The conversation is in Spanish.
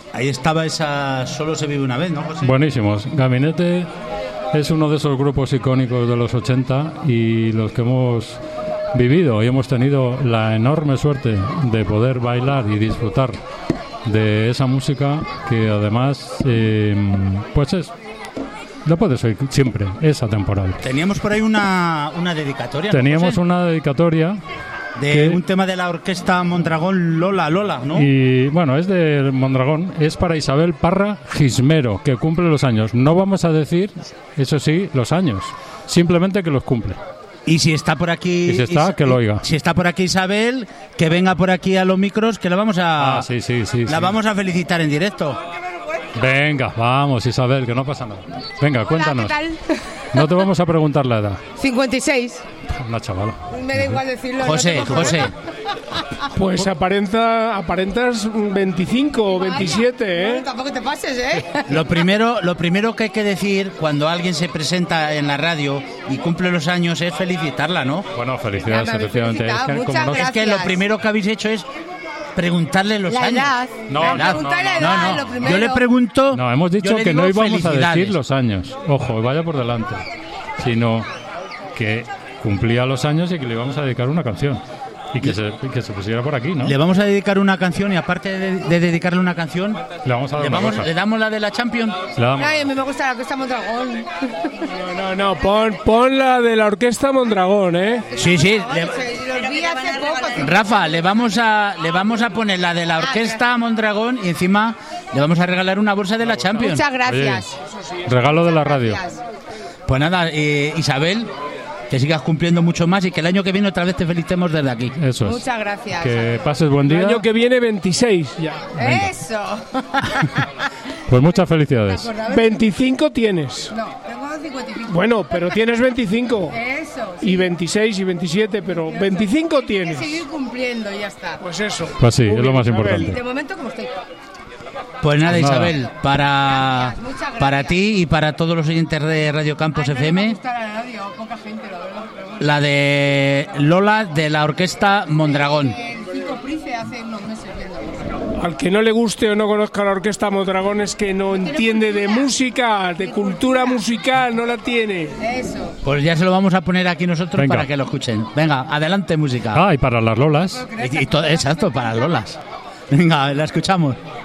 Ahí estaba esa Solo se vive una vez, ¿no, José? Buenísimos. Gabinete es uno de esos grupos icónicos de los 80 y los que hemos vivido y hemos tenido la enorme suerte de poder bailar y disfrutar de esa música que además pues lo puedes oír siempre, es atemporal. Teníamos por ahí una dedicatoria, ¿no, Teníamos José? una dedicatoria de un tema de la orquesta Mondragón, Lola, ¿no? Y bueno, es de Mondragón, es para Isabel Parra Gismero, que cumple los años. No vamos a decir, eso sí, los años, simplemente que los cumple. Y si está por aquí... Y si está, que lo oiga. Si está por aquí Isabel, que venga por aquí a los micros, que la vamos a... Sí. Vamos a felicitar en directo. Venga, vamos, Isabel, que no pasa nada. Venga, cuéntanos. Hola, ¿qué tal? No te vamos a preguntar la edad. 56. Una chavala. Me da igual decirlo. José, no tengo José. problema. Pues aparentas 25 o 27, ¿eh? Tampoco te pases, ¿eh? Lo primero que hay que decir cuando alguien se presenta en la radio y cumple los años es felicitarla, ¿no? Bueno, felicidades, Ya me habéis efectivamente. felicitado, como muchas no- gracias. Es que lo primero que habéis hecho es preguntarle los La años. edad. No, La edad. Preguntar la edad, lo primero. Yo le pregunto... No, hemos yo dicho le que no digo íbamos a felicidades. decir los años. Ojo, vaya por delante. Sino que cumplía los años y que le íbamos a dedicar una canción. Y que se pusiera por aquí, ¿no? Le vamos a dedicar una canción y aparte de dedicarle una canción, Le vamos a dar una cosa. le damos la de la Champions. Le damos- Ay, a mí me gusta la orquesta Mondragón. No, pon la de la orquesta Mondragón, ¿eh? Sí, Los vi hace poco. Rafa, le vamos a poner la de la orquesta Mondragón y encima le vamos a regalar una bolsa de la Champions. Muchas gracias. Regalo de la radio. Gracias. Pues nada, Isabel, que sigas cumpliendo mucho más y que el año que viene otra vez te felicitemos desde aquí. Eso es. Muchas gracias. Que pases buen El día. año que viene 26 ya. Eso. Pues muchas felicidades. 25 tienes. No, tengo 55. Bueno, pero tienes 25. Eso. Y 26 y 27, pero 25 Hay que tienes. seguir cumpliendo y ya está. Pues eso. Pues sí, Muy es lo bien, más Isabel. importante. De momento, como estoy. Pues nada, Pues nada. Isabel, Gracias, muchas gracias. para ti y para todos los oyentes de Radio Campos Ay, no le va a FM, gustar a nadie, o poca gente, la verdad. Pero bueno. la de Lola de la orquesta Mondragón. El Kiko Price hace unos meses viendo. Al que no le guste o no conozca la orquesta Mondragón es que no entiende de música, de cultura musical, no la tiene. Eso. Pues ya se lo vamos a poner aquí nosotros Venga. para que lo escuchen. Venga, adelante música. Ah, y para las Lolas. Exacto, para Lolas. Venga, la escuchamos.